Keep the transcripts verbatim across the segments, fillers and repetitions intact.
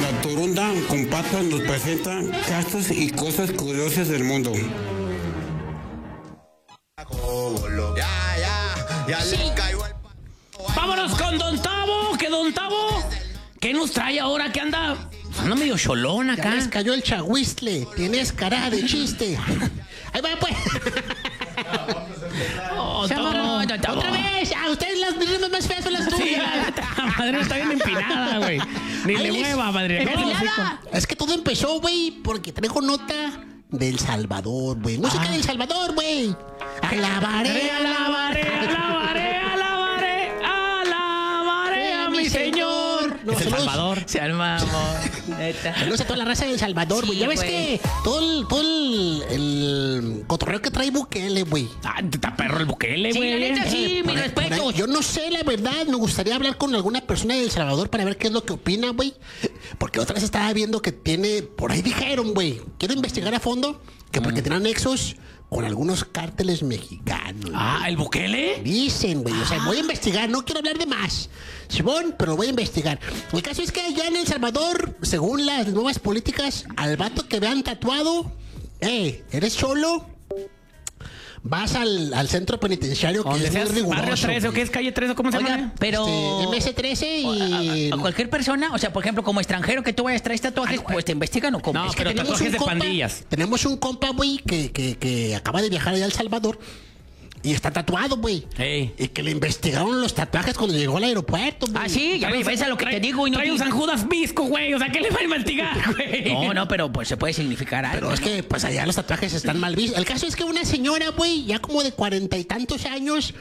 La Torunda con patas nos presenta casos y cosas curiosas del mundo. Ya, ya, ya sí. Le cayó el... Vámonos con Don Tavo, que Don Tavo, ¿qué nos trae ahora? ¿Qué anda? Anda medio cholón acá. Ya les cayó el chagüistle, tienes cara de chiste. Ahí va, pues. Oh, Ya, Tavo, mamá, Don Tavo. otra vez, a ustedes las rimas más feas son las tuyas. Sí, la, la madre está bien empinada, güey. Ni Ahí le les- mueva, madre. Empinada. Es que todo empezó, güey, porque traigo nota del Salvador, güey. Música Ah. del Salvador, güey. Alabaré, Alabaré, alabaré, alabaré, alabaré a mi Señor. No, Es El saludos. Salvador. Se arma, amor. Neta. Saludos a toda la raza del Salvador, güey. Sí, ya ves güey. que todo el, todo el, el cotorreo que trae Bukele, güey. Ah, está perro el Bukele, Sí, güey. la neta, sí, Por mis ahí- por ahí- respetos. Yo no sé, la verdad. Me gustaría hablar con alguna persona de El Salvador para ver qué es lo que opina, güey. Porque otra vez estaba viendo que tiene. Por ahí dijeron, güey. Quiero investigar a fondo que porque tienen nexos con algunos cárteles mexicanos. Ah, ¿el Bukele? Dicen, güey. O sea, voy a investigar. No quiero hablar de más, Simón, pero voy a investigar. El caso es que allá en El Salvador, según las nuevas políticas, al vato que vean tatuado, eh, ¿eres cholo? Vas al, al centro penitenciario que Donde es muy seas Barrio riguroso. trece, ¿o qué güey. es Calle trece? ¿O cómo se llama? Oiga, pero... Este, M S trece y... A, a cualquier persona, o sea, por ejemplo, como extranjero que tú vayas a traer tatuajes, pues te investigan o cómo. No, Es que pero tenemos tatuajes un de compa- pandillas. Tenemos un compa, güey, que, que, que acaba de viajar allá a El Salvador y está tatuado, güey. Ey. Y que le investigaron los tatuajes cuando llegó al aeropuerto, güey. Ah, sí, ya Trae ves, un- ves a lo que trae- te digo y no... Trae un San Judas visco, güey. O sea, ¿qué le va a investigar, güey? No, no, pero pues se puede significar algo. Pero es que, pues allá los tatuajes están mal vistos. El caso es que una señora, güey, ya como de cuarenta y tantos años,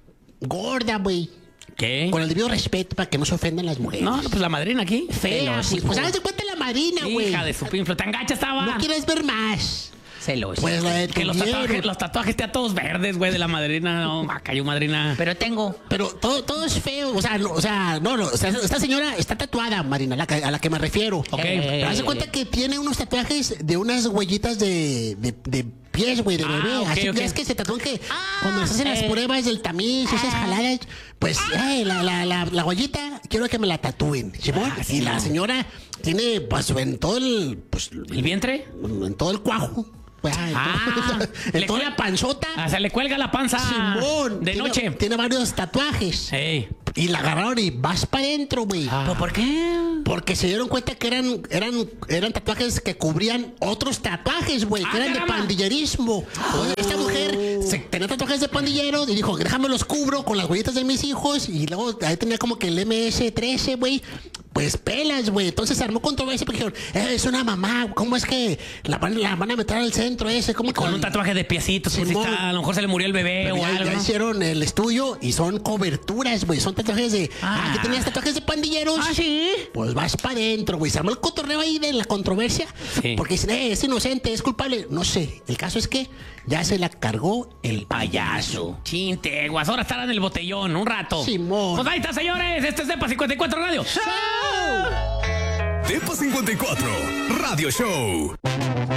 gorda, güey. ¿Qué? Con el debido respeto para que no se ofendan las mujeres. No, pues la madrina aquí. Fea, Celos, pues, hijo. pues haz de cuenta la madrina, güey. Hija de su pinflo. Tan gacha estaba. No quieres ver más. Celos. Pues la Que los detuvieron. tatuajes, los tatuajes están todos verdes, güey, de la madrina. No, acá hay una madrina. Pero tengo... Pero todo, todo es feo, o sea, no, o sea, no, no, o sea, esta señora está tatuada, Marina, a la que, a la que me refiero. Ok. Pero haz de cuenta que tiene unos tatuajes de unas huellitas de, de, de pies, güey, de Ah, bebé. ok, Así ok. que es que se tatúan que Ah, cuando les hacen las eh. pruebas del tamiz, esas jaladas, pues, eh, la, la, la, la huellita, quiero que me la tatúen, ¿Simón? Ah, sí, y la no. señora tiene, pues, en todo el, pues, ¿El vientre? en todo el cuajo. Pues, Ah, en le toda cuel- la panzota. Ah, se le cuelga la panza Simón. de tiene- noche. Tiene varios tatuajes. Ey. Y la agarraron y vas para adentro, güey. Ah. ¿Pero por qué? Porque se dieron cuenta que eran, eran, eran tatuajes que cubrían otros tatuajes, güey, Ah, que eran de caramba. pandillerismo. Esta mujer se, tenía tatuajes de pandillero y dijo, déjame los cubro con las huellitas de mis hijos. Y luego ahí tenía como que el M S trece, güey. Pues pelas, güey. Entonces se armó controversia porque dijeron, eh, es una mamá. ¿Cómo es que la van, la van a meter al centro ese? ¿Cómo que Con la- un tatuaje de piecitos, pues, Simón. está- a lo mejor se le murió el bebé Pero o ya, algo. ya ¿no? hicieron el estudio y son coberturas, güey. Son tatuajes de. Ah, Ah. que tenías tatuajes de pandilleros. Ah, sí. Pues vas para adentro, güey. Se armó el cotorreo ahí de la controversia. Sí. Porque dicen, eh, es inocente, es culpable. No sé. El caso es que ya se la cargó el payaso. Chinteguas, ahora estará en el botellón, un rato. Simón. Pues ahí está, señores. Este es Depa cincuenta y cuatro Radio. Depa cincuenta y cuatro Radio Show.